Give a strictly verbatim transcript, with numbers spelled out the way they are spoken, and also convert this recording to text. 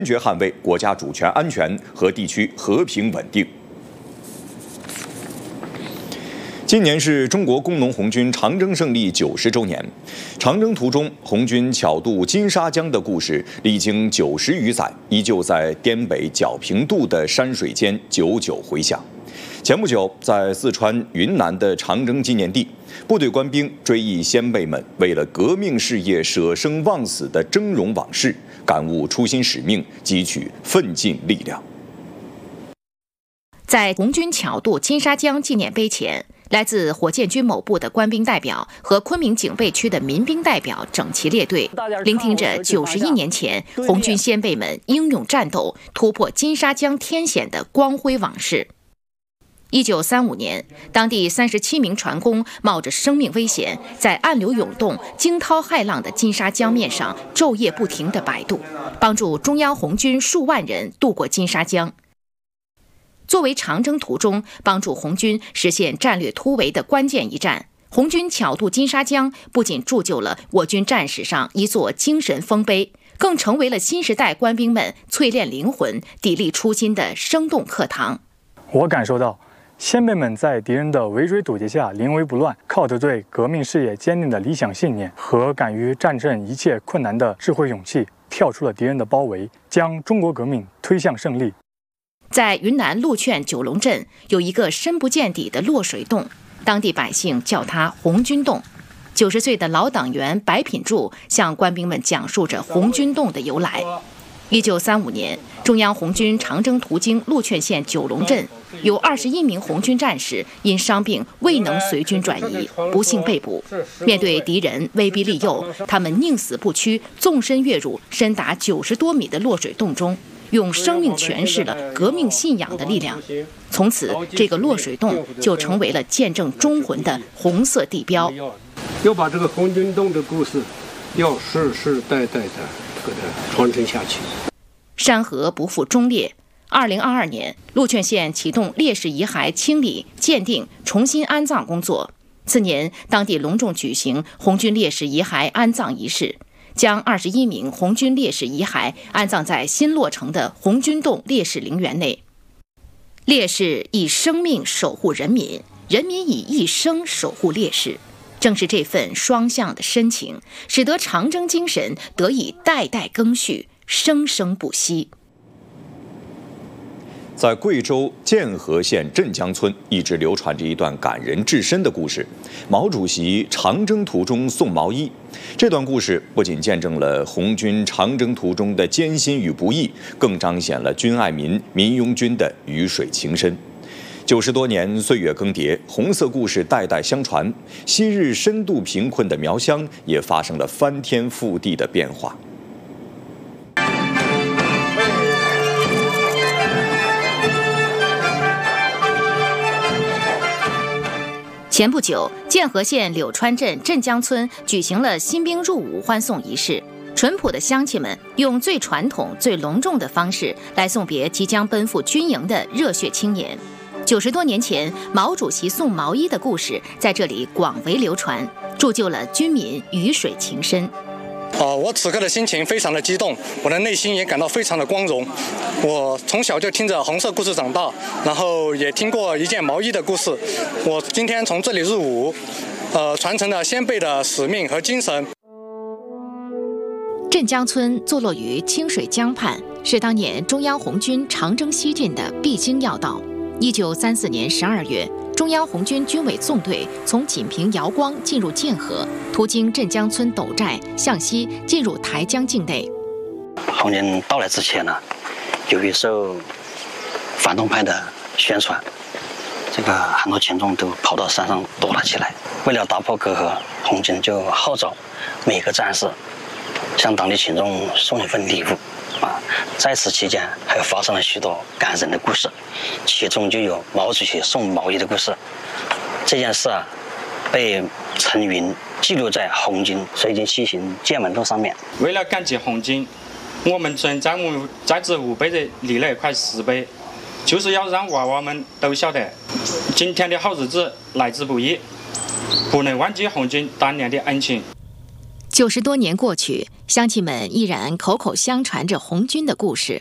坚决捍卫国家主权安全和地区和平稳定。今年是中国工农红军长征胜利九十周年，长征途中红军巧渡金沙江的故事，历经九十余载，依旧在滇北皎平渡的山水间久久回响。前不久，在四川、云南的长征纪念地，部队官兵追忆先辈们为了革命事业舍生忘死的峥嵘往事，感悟初心使命，汲取奋进力量。 在红军巧渡金沙江纪念碑前，来自火箭军某部的官兵代表和昆明警备区的民兵代表整齐列队，聆听着九十一年前红军先辈们英勇战斗、突破金沙江天险的光辉往事。一九三五年，当地三十七名船工冒着生命危险，在暗流涌动、惊涛骇浪的金沙江面上昼夜不停地摆渡，帮助中央红军数万人渡过金沙江。作为长征途中帮助红军实现战略突围的关键一战，红军巧渡金沙江不仅铸就了我军战史上一座精神丰碑，更成为了新时代官兵们淬炼灵魂、砥砺初心的生动课堂。 我感受到先辈们在敌人的围追堵截下临危不乱，靠着对革命事业坚定的理想信念和敢于战胜一切困难的智慧勇气，跳出了敌人的包围，将中国革命推向胜利。 在云南鹿劝九龙镇有一个深不见底的落水洞，当地百姓叫它红军洞。九十岁的老党员白品柱向官兵们讲述着红军洞的由来。一九三五年，中央红军长征途经鹿劝县九龙镇，有二十一名红军战士因伤病未能随军转移，不幸被捕。面对敌人威逼利诱，他们宁死不屈，纵身跃入深达九十多米的落水洞中，用生命诠释了革命信仰的力量。从此，这个落水洞就成为了见证忠魂的红色地标。 要把这个红军洞的故事，要世世代代的给它传承下去。 山河不负忠烈。二零二二年，鹿劝县启动烈士遗骸清理、鉴定、重新安葬工作。次年，当地隆重举行红军烈士遗骸安葬仪式，将二十一名红军烈士遗骸安葬在新落成的红军洞烈士陵园内。烈士以生命守护人民，人民以一生守护烈士。正是这份双向的深情，使得长征精神得以代代更续，生生不息。 在贵州建和县镇江村，一直流传着一段感人至深的故事——毛主席长征途中送毛衣。这段故事不仅见证了红军长征途中的艰辛与不易，更彰显了军爱民、民拥军的鱼水情深。九十多年岁月更迭，红色故事代代相传，昔日深度贫困的苗乡也发生了翻天覆地的变化。 前不久，建和县柳川镇镇江村举行了新兵入伍欢送仪式。淳朴的乡亲们用最传统、最隆重的方式来送别即将奔赴军营的热血青年。九十多年前，毛主席送毛衣的故事在这里广为流传，铸就了军民鱼水情深。 呃，我此刻的心情非常的激动，我的内心也感到非常的光荣。我从小就听着红色故事长大，然后也听过一件毛衣的故事。我今天从这里入伍，呃，传承了先辈的使命和精神。 镇江村坐落于清水江畔，是当年中央红军长征西进的必经要道。一九三四年十二月，中央红军军委纵队从锦屏瑶光进入建和，途经镇江村斗寨，向西进入台江境内。 红军到来之前呢，由于受反动派的宣传，这个很多群众都跑到山上躲了起来。为了打破隔阂，红军就号召每个战士向当地群众送一份礼物。啊，在此期间还发生了许多感人的故事，其中就有毛主席送毛衣的故事。这件事啊，被陈云记录在红军随军西行剑门洞上面。 为了感激红军，我们村在五在这五辈的立了一块石碑，就是要让娃娃们都晓得，今天的好日子来之不易，不能忘记红军当年的恩情。 九十多年过去， 乡亲们依然口口相传着红军的故事。